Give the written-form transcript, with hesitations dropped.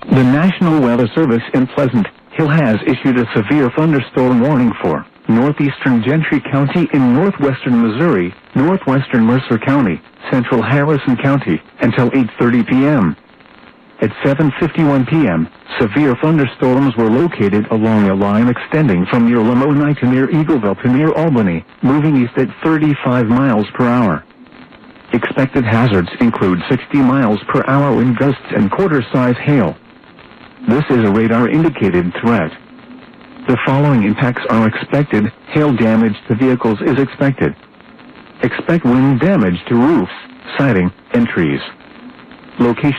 The National Weather Service in Pleasant Hill has issued a severe thunderstorm warning for northeastern Gentry County in northwestern Missouri, northwestern Mercer County, central Harrison County, until 8:30 p.m. At 7:51 p.m., severe thunderstorms were located along a line extending from near Lamoni to near Eagleville to near Albany, moving east at 35 miles per hour. Expected hazards include 60 miles per hour wind gusts and quarter-size hail. This is a radar-indicated threat. The following impacts are expected. Hail damage to vehicles is expected. Expect wind damage to roofs, siding, and trees. Location